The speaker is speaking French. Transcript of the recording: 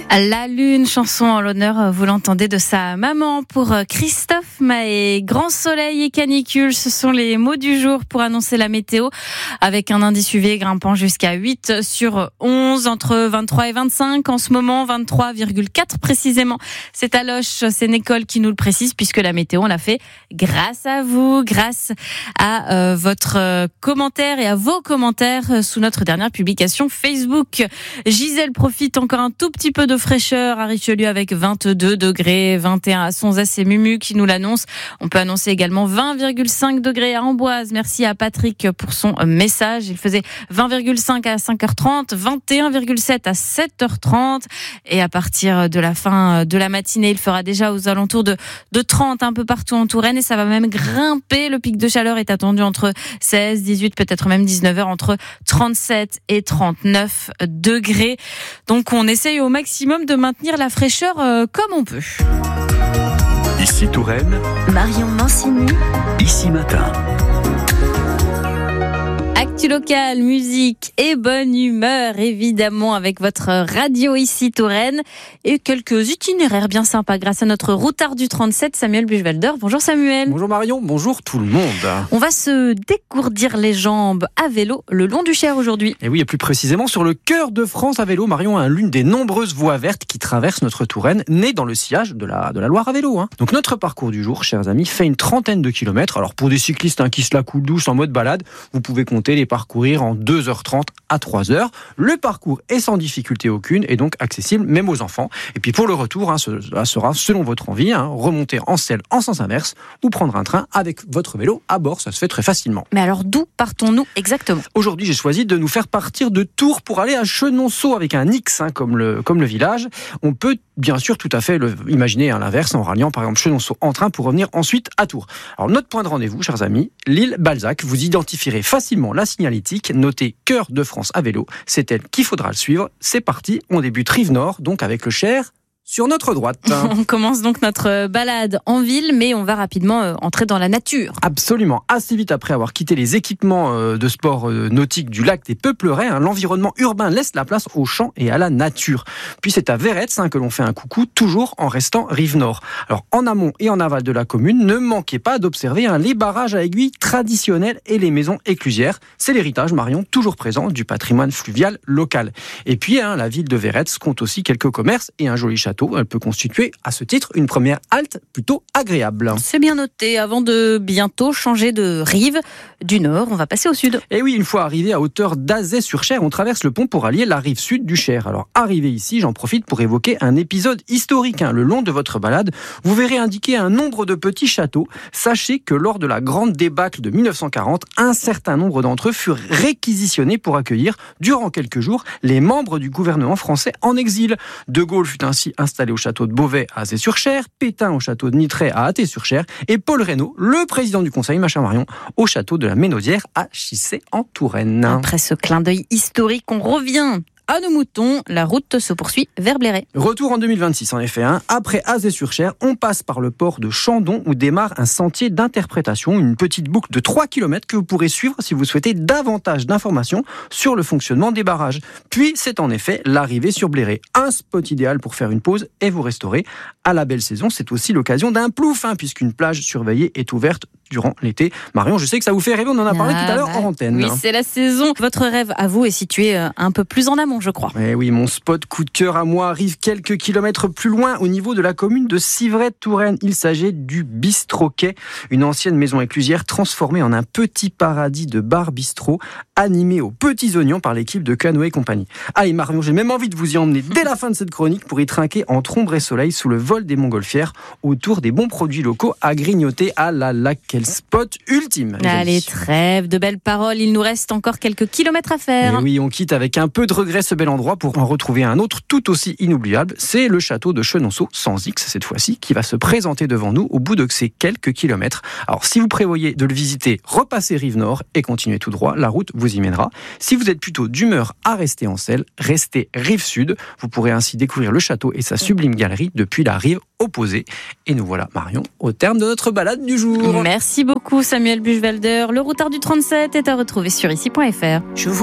La Lune, chanson en l'honneur, vous l'entendez, de sa maman pour Christophe Maé. Grand soleil et canicule, ce sont les mots du jour pour annoncer la météo, avec un indice UV grimpant jusqu'à 8 sur 11, entre 23 et 25. En ce moment, 23,4 précisément. C'est à Loches, c'est Nicole qui nous le précise, puisque la météo, on l'a fait grâce à vous, grâce à votre commentaire et à vos commentaires sous notre dernière publication Facebook. Gisèle profite encore un tout petit peu de fraîcheur à Richelieu avec 22 degrés, 21 à Sonza, c'est Mumu qui nous l'annonce. On peut annoncer également 20,5 degrés à Amboise. Merci à Patrick pour son message. Il faisait 20,5 à 5h30, 21,7 à 7h30 et à partir de la fin de la matinée, il fera déjà aux alentours de 30 un peu partout en Touraine et ça va même grimper. Le pic de chaleur est attendu entre 16, 18, peut-être même 19h, entre 37 et 39 degrés. Donc on essaye au maximum de maintenir la fraîcheur comme on peut. Ici Touraine, Marion Mancini, Ici Matin. Actu local, musique et bonne humeur, évidemment, avec votre radio Ici Touraine et quelques itinéraires bien sympas grâce à notre routard du 37, Samuel Buchwalder. Bonjour Samuel. Bonjour Marion, bonjour tout le monde. On va se dégourdir les jambes à vélo le long du Cher aujourd'hui. Et oui, et plus précisément sur le cœur de France à vélo, Marion, l'une des nombreuses voies vertes qui traversent notre Touraine, née dans le sillage de la Loire à vélo. Donc notre parcours du jour, chers amis, fait une trentaine de kilomètres. Alors pour des cyclistes qui se la coulent douce en mode balade, vous pouvez compter les parcourir en 2h30 à 3h. Le parcours est sans difficulté aucune et donc accessible même aux enfants. Et puis pour le retour, cela sera selon votre envie, remonter en selle en sens inverse ou prendre un train avec votre vélo à bord, ça se fait très facilement. Mais alors d'où partons-nous exactement ? Aujourd'hui, j'ai choisi de nous faire partir de Tours pour aller à Chenonceau avec un X comme le village. On peut bien sûr tout à fait imaginer l'inverse en ralliant par exemple Chenonceau en train pour revenir ensuite à Tours. Alors notre point de rendez-vous, chers amis, l'île Balzac. Vous identifierez facilement la signalétique notée Cœur de France à vélo. C'est elle qu'il faudra le suivre. C'est parti, on débute rive nord, donc avec le Cher sur notre droite. On commence donc notre balade en ville, mais on va rapidement entrer dans la nature. Absolument. Assez vite après avoir quitté les équipements de sport nautique du lac des Peuplerets, l'environnement urbain laisse la place aux champs et à la nature. Puis c'est à Véretz que l'on fait un coucou, toujours en restant rive nord. Alors en amont et en aval de la commune, ne manquez pas d'observer les barrages à aiguilles traditionnels et les maisons éclusières. C'est l'héritage, Marion, toujours présent du patrimoine fluvial local. Et puis la ville de Véretz compte aussi quelques commerces et un joli château. Elle peut constituer à ce titre une première halte plutôt agréable. C'est bien noté. Avant de bientôt changer de rive du nord, on va passer au sud. Et oui, une fois arrivé à hauteur d'Azay-sur-Cher, on traverse le pont pour allier la rive sud du Cher. Alors arrivé ici, j'en profite pour évoquer un épisode historique. Le long de votre balade, vous verrez indiqué un nombre de petits châteaux. Sachez que lors de la grande débâcle de 1940, un certain nombre d'entre eux furent réquisitionnés pour accueillir, durant quelques jours, les membres du gouvernement français en exil. De Gaulle fut ainsi installé au château de Beauvais à Azay-sur-Cher, Pétain au château de Nitray à Athée-sur-Cher et Paul Reynaud, le président du conseil, ma chère Marion, au château de la Ménaudière à Chissé en Touraine. Après ce clin d'œil historique, on revient à nos moutons, la route se poursuit vers Bléré. Retour en 2026 en effet. Après Azay-sur-Cher, on passe par le port de Chandon où démarre un sentier d'interprétation, une petite boucle de 3 km que vous pourrez suivre si vous souhaitez davantage d'informations sur le fonctionnement des barrages. Puis c'est en effet l'arrivée sur Bléré, un spot idéal pour faire une pause et vous restaurer. À la belle saison, c'est aussi l'occasion d'un plouf puisqu'une plage surveillée est ouverte durant l'été. Marion, je sais que ça vous fait rêver, on en a parlé tout à l'heure en antenne. Oui, c'est la saison. Votre rêve à vous est situé un peu plus en amont, je crois. Eh oui, mon spot coup de cœur à moi arrive quelques kilomètres plus loin, au niveau de la commune de Civray-Touraine. Il s'agit du Bistrot-Quai, une ancienne maison éclusière transformée en un petit paradis de bar-bistrot, animé aux petits oignons par l'équipe de Canoë et compagnie. Allez Marion, j'ai même envie de vous y emmener dès la fin de cette chronique pour y trinquer entre ombre et soleil sous le vol des montgolfières, autour des bons produits locaux à grignoter. Ah là là, quel spot ultime. Allez, trêve de belles paroles, il nous reste encore quelques kilomètres à faire. Et oui, on quitte avec un peu de regret ce bel endroit pour en retrouver un autre tout aussi inoubliable. C'est le château de Chenonceau, sans X cette fois-ci, qui va se présenter devant nous au bout de ces quelques kilomètres. Alors si vous prévoyez de le visiter, repassez rive nord et continuez tout droit, la route vous y mènera. Si vous êtes plutôt d'humeur à rester en selle, restez rive sud. Vous pourrez ainsi découvrir le château et sa sublime galerie depuis la rive opposée. Et nous voilà, Marion, au terme de notre balade du jour. Merci beaucoup Samuel Buchwalder. Le routard du 37 est à retrouver sur ici.fr.